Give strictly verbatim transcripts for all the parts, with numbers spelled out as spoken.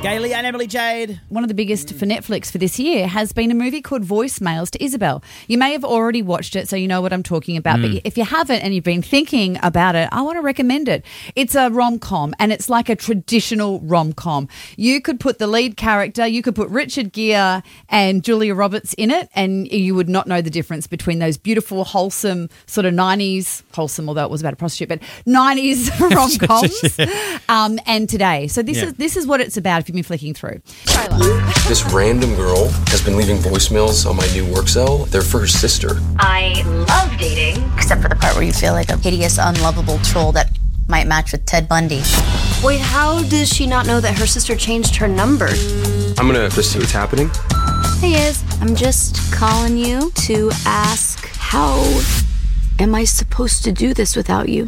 Gailey and Emily Jade. One of the biggest for Netflix for this year has been a movie called Voicemails to Isabel. You may have already watched it, so you know what I'm talking about. Mm. But if you haven't and you've been thinking about it, I want to recommend it. It's a rom-com, and it's like a traditional rom-com. You could put the lead character, you could put Richard Gere and Julia Roberts in it, and you would not know the difference between those beautiful, wholesome sort of nineties, wholesome, although it was about a prostitute, but nineties rom-coms yeah. um, and today. So this yeah. is this is what it's about if you've been flicking through. Trailer. This random girl has been leaving voicemails on my new work cell. They're for her sister. I love dating. Except for the part where you feel like a hideous, unlovable troll that might match with Ted Bundy. Wait, how does she not know that her sister changed her number? I'm gonna just see what's happening. Hey, Iz. I'm just calling you to ask, how am I supposed to do this without you?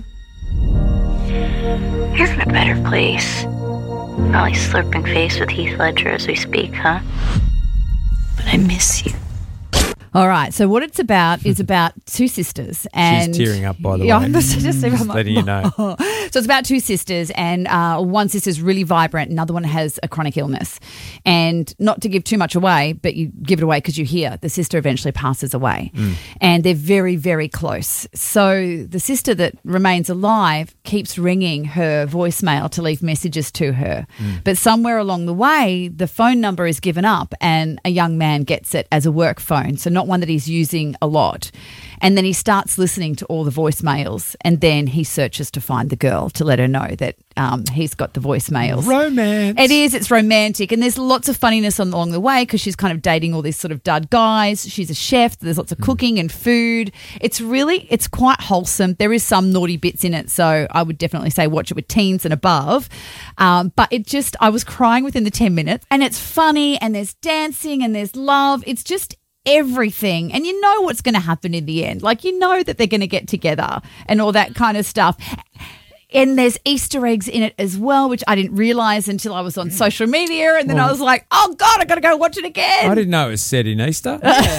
You're in a better place. Probably slurping face with Heath Ledger as we speak, huh? But I miss you. All right, so what it's about is about two sisters. And she's tearing up, by the yeah, way. I'm just, just, just letting you know. So it's about two sisters, and uh, one sister's really vibrant, another one has a chronic illness. And not to give too much away, but you give it away because you hear the sister eventually passes away. Mm. And they're very, very close. So the sister that remains alive keeps ringing her voicemail to leave messages to her. Mm. But somewhere along the way, the phone number is given up and a young man gets it as a work phone, so not one that he's using a lot. And then he starts listening to all the voicemails, and then he searches to find the girl to let her know that um, he's got the voicemails. Romance. It is. It's romantic. And there's lots of funniness on, along the way because she's kind of dating all these sort of dud guys. She's a chef. There's lots of cooking and food. It's really, it's quite wholesome. There is some naughty bits in it, so I would definitely say watch it with teens and above. Um, but it just, I was crying within the ten minutes. And it's funny, and there's dancing, and there's love. It's just everything, and you know what's going to happen in the end. Like, you know that they're going to get together and all that kind of stuff. And there's Easter eggs in it as well, which I didn't realise until I was on social media, and then well, I was like, oh God, I got to go watch it again. I didn't know it was set in Easter.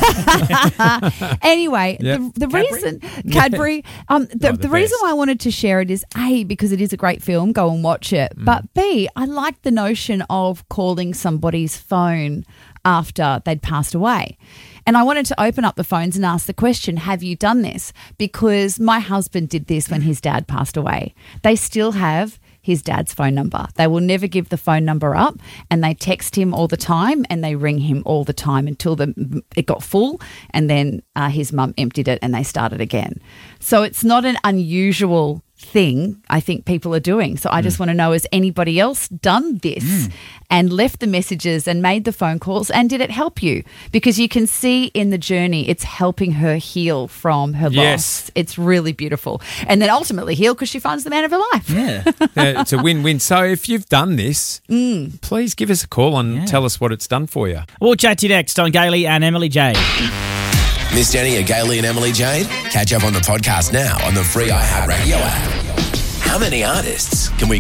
Anyway, yep. the, the Cadbury? reason Cadbury, um, the, oh, the, the reason why I wanted to share it is A, because it is a great film, go and watch it. Mm. But B, I like the notion of calling somebody's phone after they'd passed away. And I wanted to open up the phones and ask the question, have you done this? Because my husband did this when his dad passed away. They still have his dad's phone number. They will never give the phone number up, and they text him all the time and they ring him all the time until the, it got full, and then uh, his mum emptied it and they started again. So it's not an unusual thing I think people are doing. So I just mm. want to know, has anybody else done this mm. and left the messages and made the phone calls, and did it help you? Because you can see in the journey it's helping her heal from her yes. loss. It's really beautiful. And then ultimately heal because she finds the man of her life. Yeah. yeah it's a win-win. So if you've done this, mm. please give us a call and yeah. tell us what it's done for you. We'll chat to you next on Gailey and Emily Jade. Missed any of Gailey and Emily Jade? Catch up on the podcast now on the free iHeartRadio app. How many artists can we